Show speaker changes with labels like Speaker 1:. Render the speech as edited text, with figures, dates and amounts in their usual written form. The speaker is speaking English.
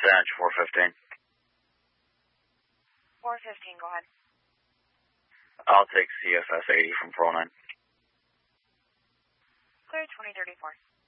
Speaker 1: Sanch 415.
Speaker 2: 415, go ahead.
Speaker 1: I'll take CFS 80 from Pro 9.
Speaker 2: Clear 2034.